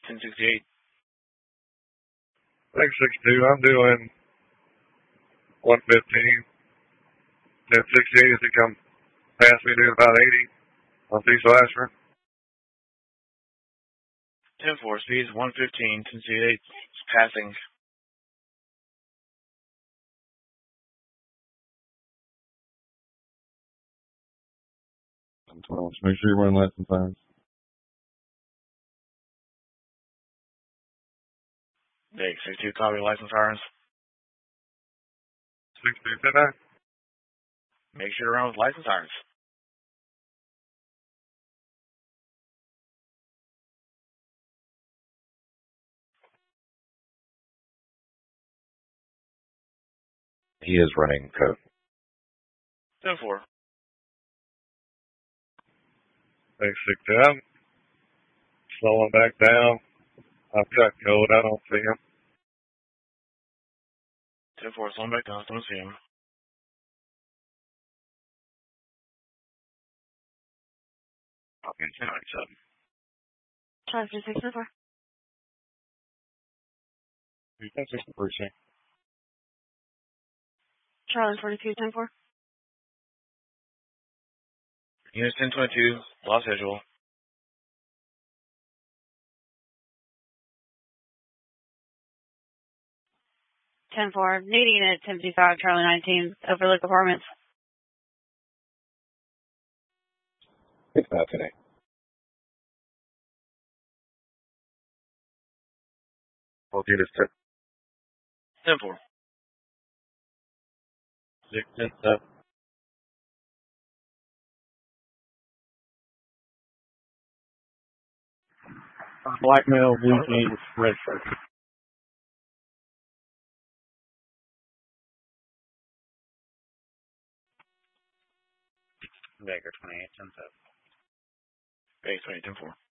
1068. Thanks, 62. I'm doing 115. 1068 as he come past me doing about 80 on Cecil Ashford. 10-4, speed is 115, 1068, passing. Make sure you run lights and sirens. Big 62, copy, license sirens. 62, 10-9. Make sure to run with license sirens. He is running code. 10-4. Thanks, 62. I'm slowing back down. I've got code. I don't see him. 10-4, slowing back down, don't see him. Okay, 1097. Charlie 4604. That's just the precinct. Charlie 4210-4. Units 1022, lost visual. 10-4. Needing unit 1055, Charlie 19, Overlook Apartments. It's not today. Both units 10-4. 6, 10, 7. Blackmail, blue jeans, red shirt. Baker 28, 10-7. Base 20, 10-4.